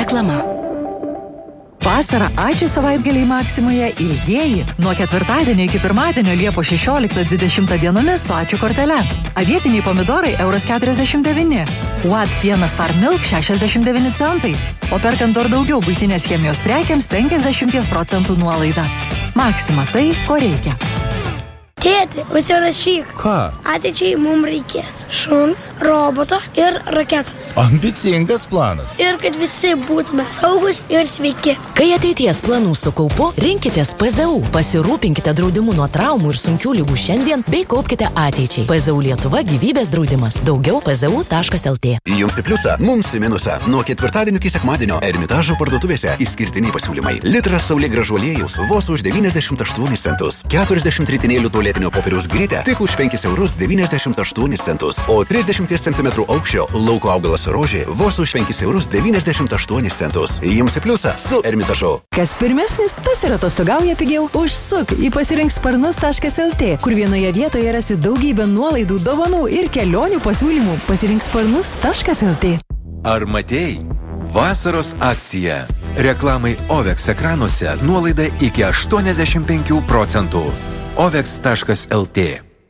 Reklama. Vasarą ačiū savaitgaliai Maksimoje ilgieji. Nuo ketvirtadienio iki pirmadienio Liepos 16-20 dienomis su ačiū kortele. Avietiniai pomidorai €49. Watt pienas Farm Milk 69 centai. O perkant dar daugiau buitinės chemijos prekiams 50% nuolaida. Maksima tai, ko reikia. Tėti, užsirašyk. Ką? Ateičiai mums reikės šuns, roboto ir raketos. Ambicingas planas. Ir kad visi būtume saugus ir sveiki. Kai ateities planų su kaupu, rinkitės PZU. Pasirūpinkite draudimu nuo traumų ir sunkių ligų šiandien, bei kaupkite ateičiai. PZU Lietuva gyvybės draudimas. Daugiau PZU.lt. Jums į pliusą, mums į minusą. Nuo ketvirtadienio iki sekmadienio Ermitažo parduotuvėse išskirtiniai pasiūlymai. Litras saulėgrąžų aliejaus vos už 98 centus. 40 ritinėlių tualetinio popieriaus grytė tik už €5,98 centus. O 30 cm aukščio lauko augalas rožė vos už €5,98 centus. Jums į pliusą su Ermitažu. Kas pirmesnis, tas ir atostogauja pigiau. Užsuk į pasirinkksparnus.lt, kur vienoje vietoje rasi daugybę nuolaidų, dovanų ir kelionių pasiūlymų. Pasirinkksparnus.lt. Ar matei? Vasaros akcija. Reklamai OVEX ekranuose nuolaida iki 85%. OVEX.lt